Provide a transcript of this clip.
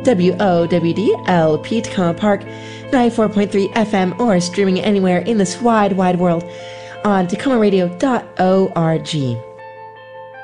WOWDLP Tacoma Park, 94.3 FM, or streaming anywhere in this wide, wide world on TacomaRadio.org.